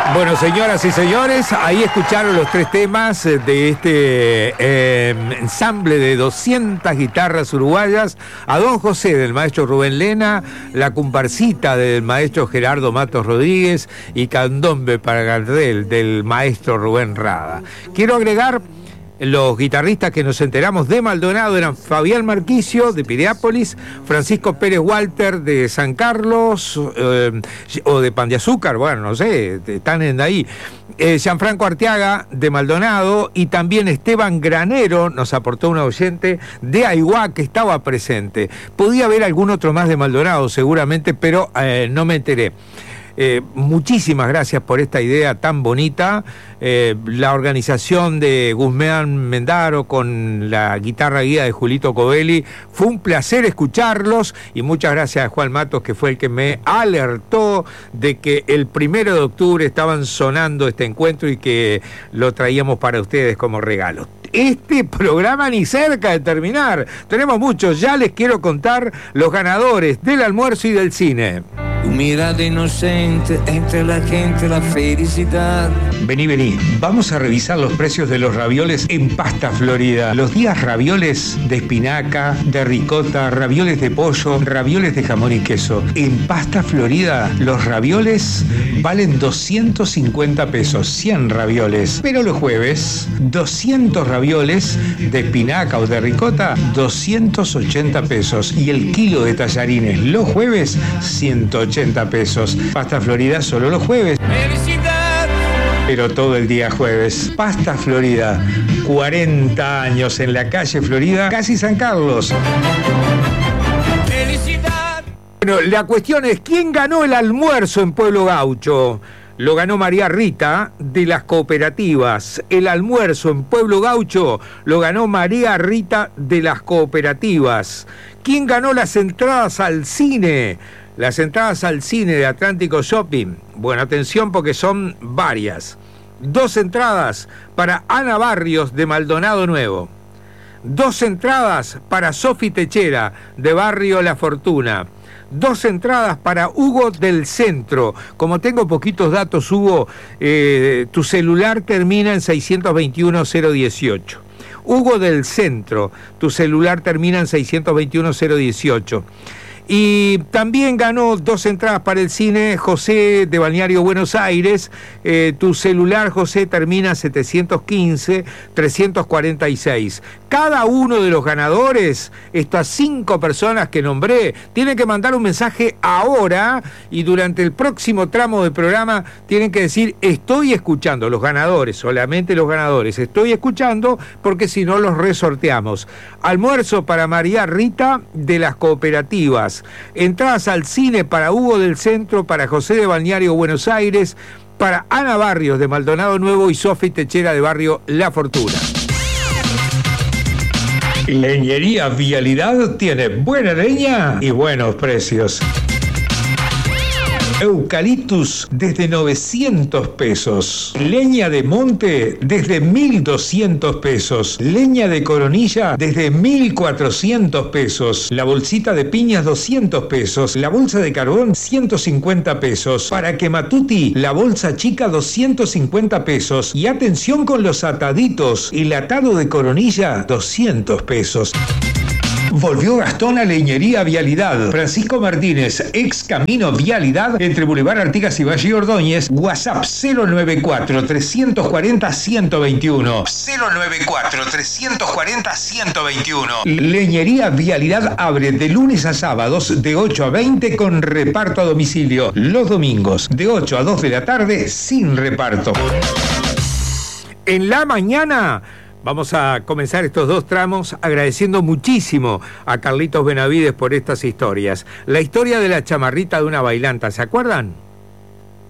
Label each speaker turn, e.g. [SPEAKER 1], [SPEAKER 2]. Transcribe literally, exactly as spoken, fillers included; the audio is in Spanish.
[SPEAKER 1] Bueno, señoras y señores, ahí escucharon los tres temas de este eh, ensamble de doscientas guitarras uruguayas. A Don José del maestro Rubén Lena, la comparsita del maestro Gerardo Matos Rodríguez y Candombe para Gardel del maestro Rubén Rada. Quiero agregar... Los guitarristas que nos enteramos de Maldonado eran Fabián Marquicio, de Piriápolis, Francisco Pérez Walter, de San Carlos, eh, o de Pan de Azúcar, bueno, no sé, están en ahí. Eh, Gianfranco Arteaga, de Maldonado, y también Esteban Granero, nos aportó un oyente, de Aiguá, que estaba presente. Podía haber algún otro más de Maldonado, seguramente, pero eh, no me enteré. Eh, muchísimas gracias por esta idea tan bonita. Eh, la organización de Guzmán Mendaro con la guitarra guía de Julito Covelli, fue un placer escucharlos, y muchas gracias a Juan Matos, que fue el que me alertó de que el primero de octubre estaban sonando este encuentro y que lo traíamos para ustedes como regalo. Este programa ni cerca de terminar, tenemos muchos. Ya les quiero contar los ganadores del almuerzo y del cine.
[SPEAKER 2] Tu mirada inocente entre la gente, la felicidad.
[SPEAKER 1] Vení, vení, vamos a revisar los precios de los ravioles en Pasta Florida. Los días ravioles de espinaca, de ricota, ravioles de pollo, ravioles de jamón y queso. En Pasta Florida, los ravioles valen doscientos cincuenta pesos, cien ravioles. Pero los jueves, doscientos ravioles de espinaca o de ricota, doscientos ochenta pesos. Y el kilo de tallarines los jueves, ciento ochenta pesos. Pasta Florida solo los jueves.
[SPEAKER 2] Felicidad.
[SPEAKER 1] Pero todo el día jueves. Pasta Florida, cuarenta años en la calle Florida, casi San Carlos.
[SPEAKER 2] Felicidad.
[SPEAKER 1] Bueno, la cuestión es, ¿quién ganó el almuerzo en Pueblo Gaucho? Lo ganó María Rita de las cooperativas. El almuerzo en Pueblo Gaucho lo ganó María Rita de las cooperativas. ¿Quién ganó las entradas al cine? Las entradas al cine de Atlántico Shopping. Bueno, atención porque son varias. Dos entradas para Ana Barrios de Maldonado Nuevo. Dos entradas para Sofi Techera de Barrio La Fortuna. Dos entradas para Hugo del Centro. Como tengo poquitos datos, Hugo, eh, tu celular termina en seiscientos veintiuno cero dieciocho. Hugo del Centro, tu celular termina en seiscientos veintiuno cero dieciocho. Y también ganó dos entradas para el cine José de Balneario Buenos Aires. Eh, tu celular, José, termina setecientos quince trescientos cuarenta y seis. Cada uno de los ganadores, estas cinco personas que nombré, tienen que mandar un mensaje ahora, y durante el próximo tramo del programa tienen que decir: estoy escuchando. Los ganadores, solamente los ganadores, estoy escuchando, porque si no los resorteamos. Almuerzo para María Rita de las cooperativas. Entradas al cine para Hugo del Centro, para José de Balneario Buenos Aires, para Ana Barrios de Maldonado Nuevo y Sofi Techera de Barrio La Fortuna. Leñería Vialidad tiene buena leña y buenos precios. Eucaliptus desde novecientos pesos. Leña de monte desde mil doscientos pesos. Leña de coronilla desde mil cuatrocientos pesos. La bolsita de piñas doscientos pesos. La bolsa de carbón ciento cincuenta pesos. Para Quematuti, la bolsa chica doscientos cincuenta pesos. Y atención con los ataditos. El atado de coronilla doscientos pesos. Volvió Gastón a Leñería Vialidad. Francisco Martínez, ex Camino Vialidad, entre Boulevard Artigas y Valle Ordóñez. WhatsApp cero noventa y cuatro, trescientos cuarenta, ciento veintiuno. cero noventa y cuatro, trescientos cuarenta, ciento veintiuno. Leñería Vialidad abre de lunes a sábados de ocho a veinte con reparto a domicilio. Los domingos de ocho a dos de la tarde sin reparto. En la mañana vamos a comenzar estos dos tramos agradeciendo muchísimo a Carlitos Benavides por estas historias. La historia de la chamarrita de una bailanta, ¿se acuerdan?